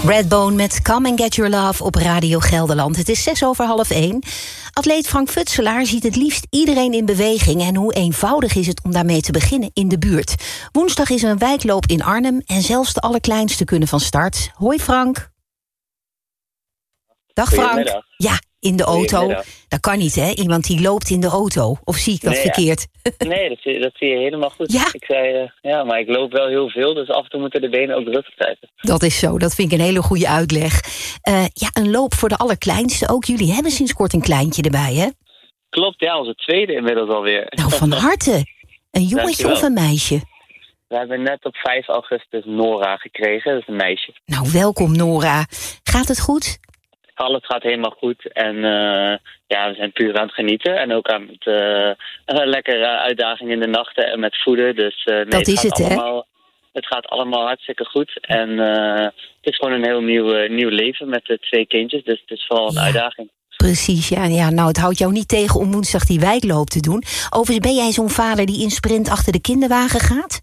Redbone met Come and Get Your Love op Radio Gelderland. Het is 1:06. Atleet Frank Futselaar ziet het liefst iedereen in beweging. En hoe eenvoudig is het om daarmee te beginnen in de buurt. Woensdag is er een wijkloop in Arnhem en zelfs de allerkleinste kunnen van start. Hoi Frank. Dag Frank. Ja, in de auto. Dat kan niet, hè? Iemand die loopt in de auto. Of zie ik dat verkeerd? Ja. Nee, dat zie je helemaal goed. Ja? Ik zei, maar ik loop wel heel veel, dus af en toe moeten de benen ook rustig blijven. Dat is zo, dat vind ik een hele goede uitleg. Een loop voor de allerkleinste ook. Jullie hebben sinds kort een kleintje erbij, hè? Klopt, ja, onze tweede inmiddels alweer. Nou, van harte. Een jongetje of een meisje? We hebben net op 5 augustus Nora gekregen, dat is een meisje. Nou, welkom Nora. Gaat het goed? Alles gaat helemaal goed en we zijn puur aan het genieten. En ook aan het lekkere uitdaging in de nachten en met voeden. Dus dat is het, hè? Het gaat allemaal hartstikke goed. En het is gewoon een heel nieuw leven met de 2 kindjes. Dus het is vooral een uitdaging. Precies, ja. Nou, het houdt jou niet tegen om woensdag die wijkloop te doen. Overigens, ben jij zo'n vader die in sprint achter de kinderwagen gaat?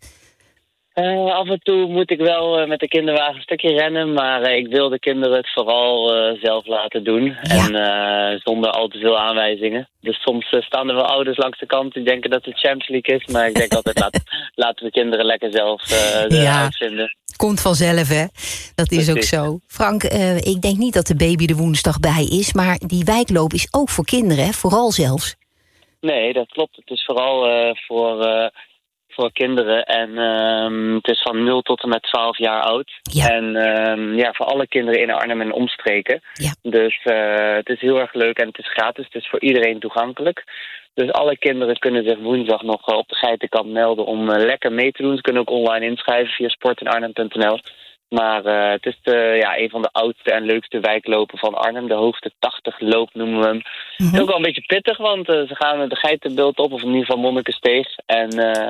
Af en toe moet ik wel met de kinderwagen een stukje rennen, maar ik wil de kinderen het vooral zelf laten doen. Ja. En zonder al te veel aanwijzingen. Dus soms staan er wel ouders langs de kant die denken dat het Champions League is, maar ik denk altijd laten de kinderen lekker zelf uitvinden. Komt vanzelf, hè? Dat is ook zo. Frank, ik denk niet dat de baby er woensdag bij is, maar die wijkloop is ook voor kinderen, hè? Vooral zelfs. Nee, dat klopt. Het is vooral voor kinderen. En het is van 0 tot en met 12 jaar oud. Ja. En voor alle kinderen in Arnhem en omstreken. Ja. Dus het is heel erg leuk en het is gratis. Het is voor iedereen toegankelijk. Dus alle kinderen kunnen zich woensdag nog op de Geitenkamp melden om lekker mee te doen. Ze kunnen ook online inschrijven via sportinarnhem.nl. Maar het is een van de oudste en leukste wijklopen van Arnhem. De hoogste 80 loop noemen we hem. Het is ook wel een beetje pittig, want ze gaan de Geitenbeeld op, of in ieder geval Monnikensteeg. En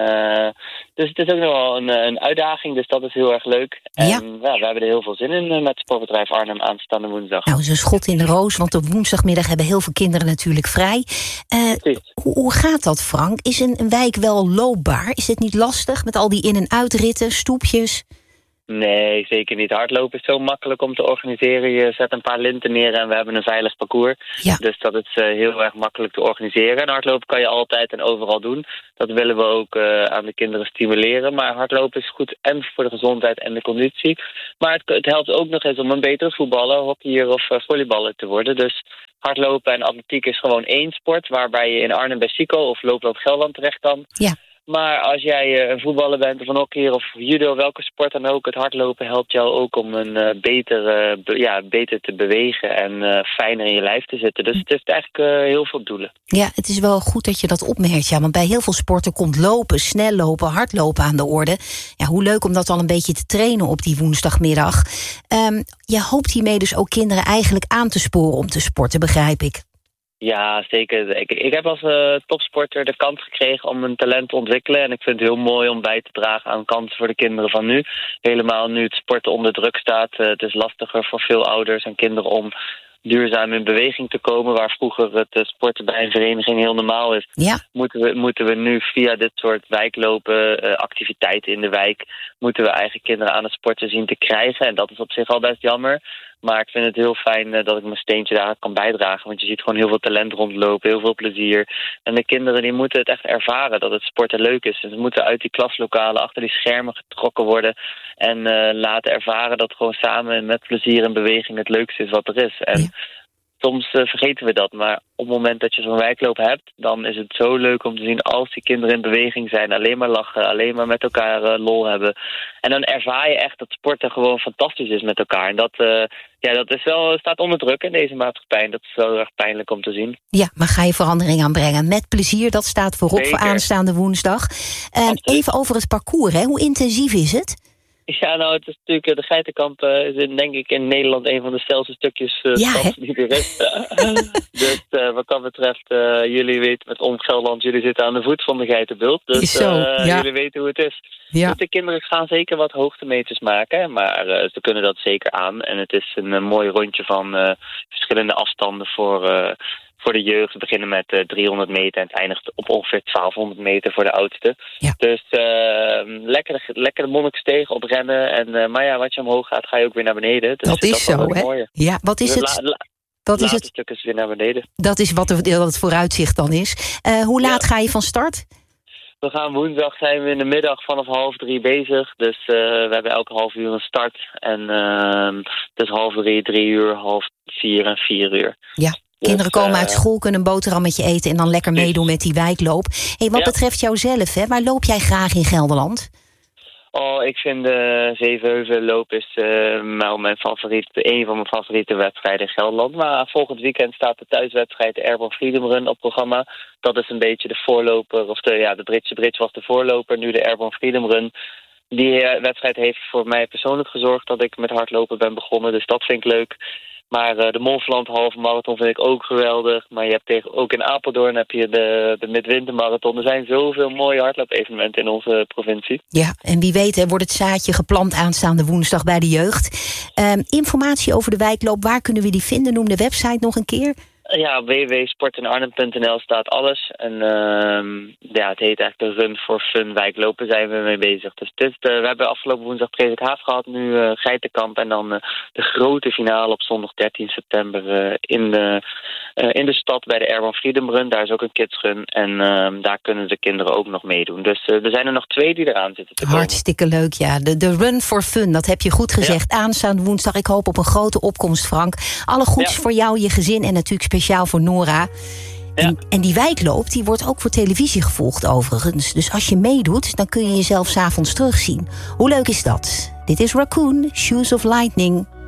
dus het is ook nog wel een uitdaging, dus dat is heel erg leuk. En we hebben er heel veel zin in met Sportbedrijf Arnhem aanstaande woensdag. Nou, het is een schot in de roos, want op woensdagmiddag hebben heel veel kinderen natuurlijk vrij. Hoe gaat dat, Frank? Is een wijk wel loopbaar? Is het niet lastig met al die in- en uitritten, stoepjes? Nee, zeker niet. Hardlopen is zo makkelijk om te organiseren. Je zet een paar linten neer en we hebben een veilig parcours. Ja. Dus dat is heel erg makkelijk te organiseren. En hardlopen kan je altijd en overal doen. Dat willen we ook aan de kinderen stimuleren. Maar hardlopen is goed en voor de gezondheid en de conditie. Maar het helpt ook nog eens om een betere voetballer, hockeyer of volleyballer te worden. Dus hardlopen en atletiek is gewoon 1 sport, waarbij je in Arnhem bij Sico of Looploop Gelderland terecht kan. Ja. Maar als jij een voetballer bent of een hockeyer of judo, welke sport dan ook, het hardlopen helpt jou ook om een beter te bewegen en fijner in je lijf te zitten. Dus het heeft eigenlijk heel veel doelen. Ja, het is wel goed dat je dat opmerkt, want bij heel veel sporten komt lopen, snel lopen, hardlopen aan de orde. Ja, hoe leuk om dat dan een beetje te trainen op die woensdagmiddag. Je hoopt hiermee dus ook kinderen eigenlijk aan te sporen om te sporten, begrijp ik. Ja, zeker. Ik heb als topsporter de kans gekregen om een talent te ontwikkelen. En ik vind het heel mooi om bij te dragen aan kansen voor de kinderen van nu. Helemaal nu het sporten onder druk staat. Het is lastiger voor veel ouders en kinderen om duurzaam in beweging te komen. Waar vroeger het sporten bij een vereniging heel normaal is. Ja. Moeten we nu via dit soort wijklopen, activiteiten in de wijk, moeten we eigen kinderen aan het sporten zien te krijgen. En dat is op zich al best jammer. Maar ik vind het heel fijn dat ik mijn steentje daar kan bijdragen. Want je ziet gewoon heel veel talent rondlopen, heel veel plezier. En de kinderen die moeten het echt ervaren dat het sporten leuk is. En ze moeten uit die klaslokalen achter die schermen getrokken worden. En laten ervaren dat gewoon samen met plezier en beweging het leukste is wat er is. En soms vergeten we dat, maar op het moment dat je zo'n wijkloop hebt, dan is het zo leuk om te zien als die kinderen in beweging zijn, alleen maar lachen, alleen maar met elkaar lol hebben. En dan ervaar je echt dat sporten gewoon fantastisch is met elkaar. En dat is wel, staat onder druk in deze maatschappij en dat is wel erg pijnlijk om te zien. Ja, maar ga je verandering aanbrengen met plezier, dat staat voorop. Zeker. Voor aanstaande woensdag. Even over het parcours, hè. Hoe intensief is het? Ja, nou, het is natuurlijk, de Geitenkamp is denk ik in Nederland een van de stelste stukjes die er is. Dus wat dat betreft, jullie weten met Gelderland, jullie zitten aan de voet van de Geitenbult. Dus jullie weten hoe het is. Ja. Dus de kinderen gaan zeker wat hoogtemeters maken, maar ze kunnen dat zeker aan. En het is een mooi rondje van verschillende afstanden voor de jeugd. We beginnen met 300 meter en het eindigt op ongeveer 1200 meter voor de oudste. Ja. Dus lekker de Monniksteeg oprennen. En maar ja, wat je omhoog gaat, ga je ook weer naar beneden. Dus dat is zo, hè? Mooie. Ja, wat is het? Dat is het stuk is weer naar beneden. Dat is wat het vooruitzicht dan is. Hoe laat ga je van start? We gaan woensdag zijn we in de middag vanaf 2:30 bezig. Dus we hebben elke half uur een start. En dus 2:30, 3 uur, 3:30 en 4 uur. Ja. Kinderen komen uit school, kunnen een boterhammetje eten en dan lekker meedoen met die wijkloop. Wat betreft jouzelf, waar loop jij graag in Gelderland? Ik vind de Zevenheuvelloop is een van mijn favoriete wedstrijden in Gelderland. Maar volgend weekend staat de thuiswedstrijd de Airborne Freedom Run op programma. Dat is een beetje de voorloper, of de Britse Bridge was de voorloper, nu de Airborne Freedom Run. Die wedstrijd heeft voor mij persoonlijk gezorgd dat ik met hardlopen ben begonnen, dus dat vind ik leuk. Maar de Mont Blanc halve marathon vind ik ook geweldig. Maar je hebt ook in Apeldoorn heb je de midwintermarathon. Er zijn zoveel mooie hardloop-evenementen in onze provincie. Ja, en wie weet wordt het zaadje geplant aanstaande woensdag bij de jeugd. Informatie over de wijkloop, waar kunnen we die vinden? Noem de website nog een keer. Ja, www.sportinarnhem.nl staat alles. En het heet eigenlijk de Run for Fun wijklopen, zijn we mee bezig. Dus we hebben afgelopen woensdag Presikhaaf gehad, nu Geitenkamp en dan de grote finale op zondag 13 september in de stad bij de Airborne Freedom Run. Daar is ook een kidsrun en daar kunnen de kinderen ook nog meedoen. Dus er zijn er nog 2 die eraan zitten te komen. Hartstikke leuk, ja. De Run for Fun, dat heb je goed gezegd. Ja. Aanstaande woensdag, ik hoop op een grote opkomst, Frank. Alle goeds voor jou, je gezin en natuurlijk speciaal voor Nora. Ja. En die wijkloop, die wordt ook voor televisie gevolgd overigens. Dus als je meedoet, dan kun je jezelf 's avonds terugzien. Hoe leuk is dat? Dit is Raccoon, Shoes of Lightning.